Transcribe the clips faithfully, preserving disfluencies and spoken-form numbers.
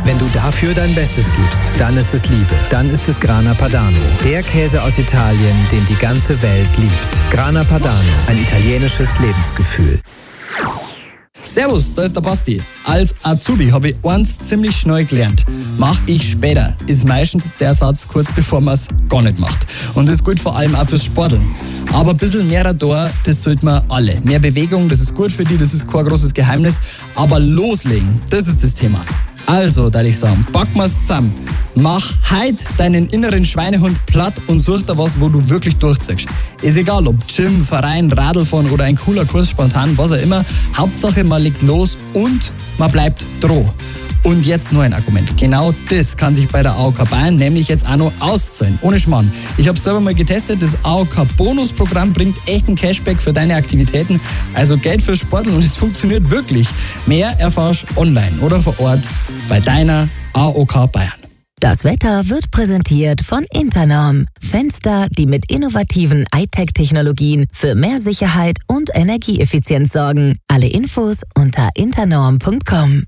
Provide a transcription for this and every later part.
Wenn du dafür dein Bestes gibst, dann ist es Liebe. Dann ist es Grana Padano. Der Käse aus Italien, den die ganze Welt liebt. Grana Padano, ein italienisches Lebensgefühl. Servus, da ist der Basti. Als Azubi habe ich eins ziemlich schnell gelernt. Mach ich später, ist meistens der Satz kurz bevor man es gar nicht macht. Und das gilt vor allem auch fürs Sporteln. Aber ein bisschen mehr da, das sollten wir alle. Mehr Bewegung, das ist gut für die, das ist kein großes Geheimnis. Aber loslegen, das ist das Thema. Also, da ich sagen, packen wir's zusammen. Mach heut deinen inneren Schweinehund platt und such dir was, wo du wirklich durchziehst. Ist egal, ob Gym, Verein, Radlfahren oder ein cooler Kurs spontan, was auch immer. Hauptsache, man legt los und man bleibt droh. Und jetzt nur ein Argument. Genau das kann sich bei der A O K Bayern nämlich jetzt auch noch auszahlen. Ohne Schmarrn. Ich habe selber mal getestet, das A O K-Bonusprogramm bringt echten Cashback für deine Aktivitäten. Also Geld für Sporteln und es funktioniert wirklich. Mehr erfährst online oder vor Ort bei deiner A O K Bayern. Das Wetter wird präsentiert von Internorm. Fenster, die mit innovativen I-Tech-Technologien für mehr Sicherheit und Energieeffizienz sorgen. Alle Infos unter internorm punkt com.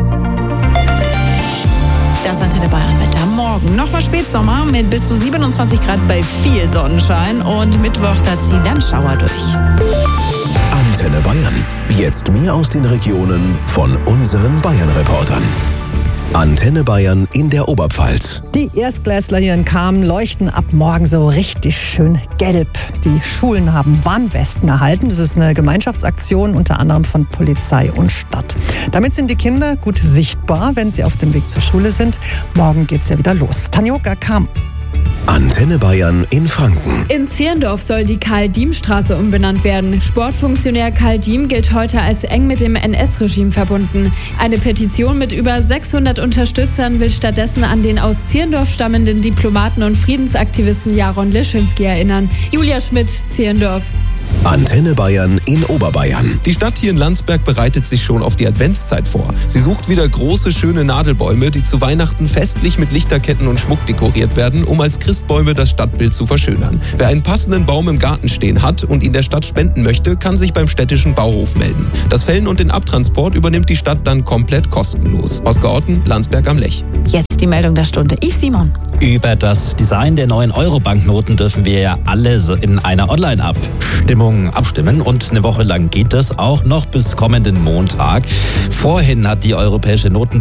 Das Antenne Bayern Wetter. Morgen nochmal Spätsommer mit bis zu siebenundzwanzig Grad bei viel Sonnenschein und Mittwoch, da ziehen dann Schauer durch. Antenne Bayern. Jetzt mehr aus den Regionen von unseren Bayern-Reportern. Antenne Bayern in der Oberpfalz. Die Erstklässler hier in Kamen leuchten ab morgen so richtig schön gelb. Die Schulen haben Warnwesten erhalten. Das ist eine Gemeinschaftsaktion unter anderem von Polizei und Stadt. Damit sind die Kinder gut sichtbar, wenn sie auf dem Weg zur Schule sind. Morgen geht's ja wieder los. Tanjoka Kam. Antenne Bayern in Franken. In Zierndorf soll die Karl-Diem-Straße umbenannt werden. Sportfunktionär Karl Diem gilt heute als eng mit dem N S-Regime verbunden. Eine Petition mit über sechshundert Unterstützern will stattdessen an den aus Zierndorf stammenden Diplomaten und Friedensaktivisten Jaron Lischinski erinnern. Julia Schmidt, Zierndorf. Antenne Bayern in Oberbayern. Die Stadt hier in Landsberg bereitet sich schon auf die Adventszeit vor. Sie sucht wieder große, schöne Nadelbäume, die zu Weihnachten festlich mit Lichterketten und Schmuck dekoriert werden, um als Christbäume das Stadtbild zu verschönern. Wer einen passenden Baum im Garten stehen hat und ihn der Stadt spenden möchte, kann sich beim städtischen Bauhof melden. Das Fällen und den Abtransport übernimmt die Stadt dann komplett kostenlos. Oskar Orten, Landsberg am Lech. Jetzt die Meldung der Stunde. Yves Simon. Über das Design der neuen Euro-Banknoten dürfen wir ja alle in einer Online-Abstimmung abstimmen und eine Woche lang geht das auch noch bis kommenden Montag. Vorhin hat die Europäische Noten